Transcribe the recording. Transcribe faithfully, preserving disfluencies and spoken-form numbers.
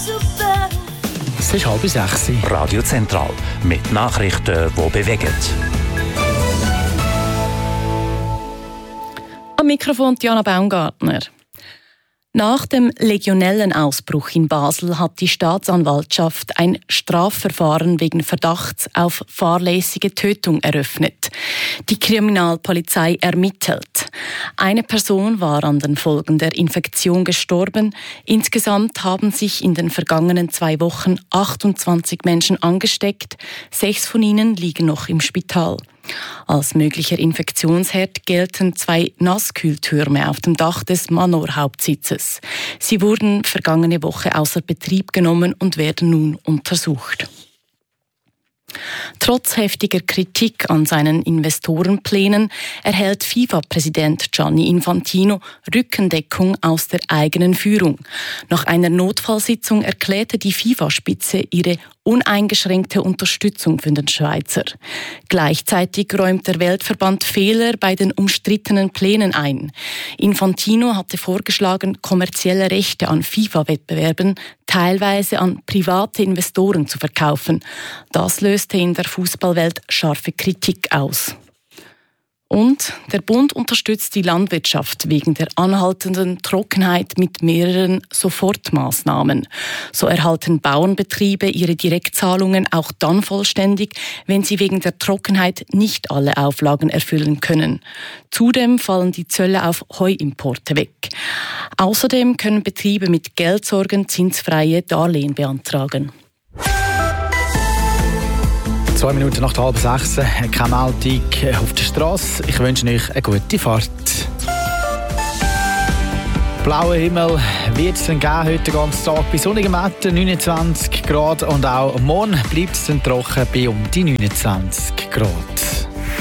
Es ist halb sechs. Radio Zentral mit Nachrichten, die bewegen. Am Mikrofon Diana Baumgartner. Nach dem Legionellenausbruch in Basel hat die Staatsanwaltschaft ein Strafverfahren wegen Verdachts auf fahrlässige Tötung eröffnet. Die Kriminalpolizei ermittelt. Eine Person war an den Folgen der Infektion gestorben. Insgesamt haben sich in den vergangenen zwei Wochen achtundzwanzig Menschen angesteckt. Sechs von ihnen liegen noch im Spital. Als möglicher Infektionsherd gelten zwei Nasskühltürme auf dem Dach des Manor-Hauptsitzes. Sie wurden vergangene Woche außer Betrieb genommen und werden nun untersucht. Trotz heftiger Kritik an seinen Investorenplänen erhält FIFA-Präsident Gianni Infantino Rückendeckung aus der eigenen Führung. Nach einer Notfallsitzung erklärte die FIFA-Spitze ihre uneingeschränkte Unterstützung für den Schweizer. Gleichzeitig räumt der Weltverband Fehler bei den umstrittenen Plänen ein. Infantino hatte vorgeschlagen, kommerzielle Rechte an FIFA-Wettbewerben teilweise an private Investoren zu verkaufen. Das löste in der Fußballwelt scharfe Kritik aus. Und der Bund unterstützt die Landwirtschaft wegen der anhaltenden Trockenheit mit mehreren Sofortmaßnahmen. So erhalten Bauernbetriebe ihre Direktzahlungen auch dann vollständig, wenn sie wegen der Trockenheit nicht alle Auflagen erfüllen können. Zudem fallen die Zölle auf Heuimporte weg. Außerdem können Betriebe mit Geldsorgen zinsfreie Darlehen beantragen. Zwei Minuten nach halb sechs, keine Meldung auf der Straße. Ich wünsche euch eine gute Fahrt. Blauer Himmel wird es dann geben, heute den ganzen Tag bei sonnigem Wetter, neunundzwanzig Grad. Und auch morgen bleibt es dann trocken bei um die neunundzwanzig Grad.